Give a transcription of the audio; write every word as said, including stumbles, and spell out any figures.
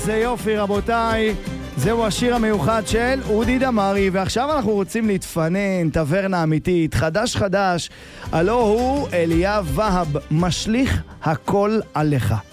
זה יופי רבותיי, זהו השיר המיוחד של אודי דמרי, ועכשיו אנחנו רוצים להתפנן, טברנה אמיתית, חדש חדש, הלא הוא אליאב והב, משליך הכל עליך.